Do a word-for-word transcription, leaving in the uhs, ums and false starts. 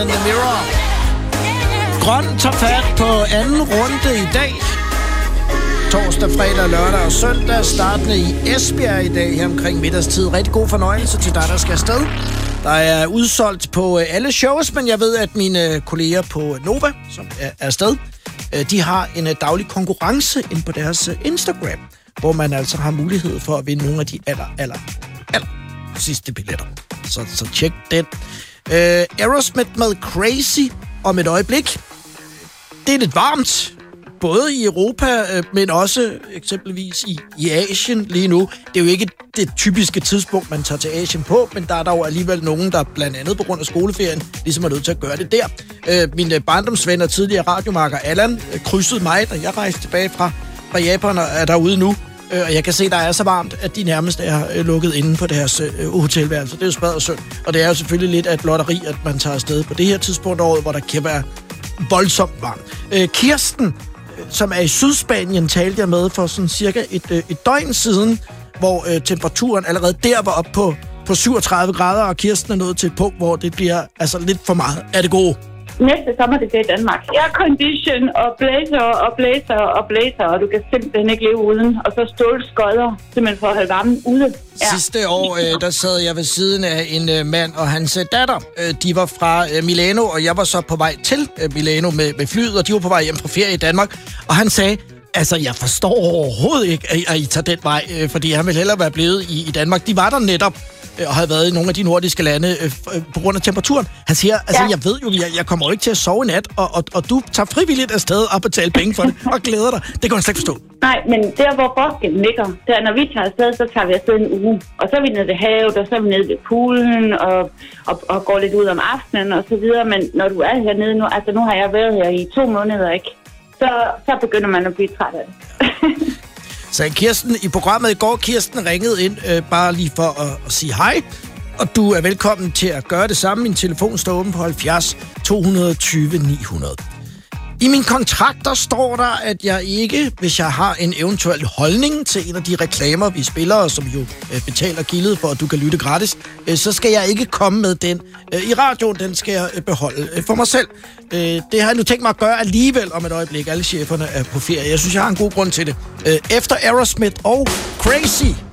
and the Mirror. Grøn tager fat på anden runde i dag. Torsdag, fredag, lørdag og søndag, startende i Esbjerg i dag her omkring middagstid. Rigtig god fornøjelse til dig, der skal afsted. Der er udsolgt på alle shows, men jeg ved, at mine kolleger på Nova, som er afsted, de har en daglig konkurrence inde på deres Instagram, hvor man altså har mulighed for at vinde nogle af de aller, aller, aller sidste billetter. Så, så tjek den. Uh, Aerosmith med Crazy om et øjeblik. Det er lidt varmt, både i Europa, men også eksempelvis i, i Asien lige nu. Det er jo ikke det typiske tidspunkt, man tager til Asien på, men der er der jo alligevel nogen, der blandt andet på grund af skoleferien, ligesom er nødt til at gøre det der. Øh, mine barndomsvenner, tidligere radiomarker Allan, øh, krydsede mig, da jeg rejste tilbage fra, fra Japan og er derude nu. Øh, og jeg kan se, der er så varmt, at de nærmest er øh, lukket inde på deres øh, hotelværelse. Det er jo spad og synd. Og det er jo selvfølgelig lidt af et lotteri, at man tager afsted på det her tidspunkt af året, hvor der kan være voldsomt varmt. Øh, Kirsten, som er i Sydspanien, talte jeg med for sådan cirka et, et døgn siden, hvor øh, temperaturen allerede der var op på, på syvogtredive grader, og Kirsten er nået til et punkt, hvor det bliver altså lidt for meget. Er det gode? Næste sommer, det er i Danmark. Aircondition og blazer og blazer og blazer, og du kan simpelthen ikke leve uden. Og så stålskodder, simpelthen for at holde varmen ude. Ja. Sidste år, øh, der sad jeg ved siden af en øh, mand og hans øh, datter. Øh, de var fra øh, Milano, og jeg var så på vej til øh, Milano med, med flyet, og de var på vej hjem fra ferie i Danmark. Og han sagde, altså jeg forstår overhovedet ikke, at, at I tager den vej, øh, fordi han ville hellere være blevet i, i Danmark. De var der netop og havde været i nogle af de nordiske lande øh, på grund af temperaturen. Han siger, altså ja. jeg ved jo, jeg, jeg kommer jo ikke til at sove i nat, og, og, og du tager frivilligt afsted og betaler penge for det, og glæder dig. Det kan man slet ikke forstå. Nej, men der hvor forskellen ligger, der når vi tager afsted, så tager vi afsted en uge. Og så er vi nede ved havet, og så er vi nede ved poolen, og, og, og går lidt ud om aftenen og så videre. Men når du er hernede nu, altså nu har jeg været her i to måneder, ikke? Så, så begynder man at blive træt af det. Så Kirsten, i programmet i går, Kirsten ringede ind øh, bare lige for at, at sige hej. Og du er velkommen til at gøre det samme. Min telefon står åben på halvfjerds to tyve ni hundrede. I min kontrakt, der står der, at jeg ikke, hvis jeg har en eventuel holdning til en af de reklamer, vi spiller, som jo øh, betaler gildet for, at du kan lytte gratis, øh, så skal jeg ikke komme med den øh, i radioen. Den skal jeg øh, beholde øh, for mig selv. Øh, det har jeg nu tænkt mig at gøre alligevel om et øjeblik. Alle cheferne er på ferie. Jeg synes, jeg har en god grund til det. Øh, efter Aerosmith og Crazy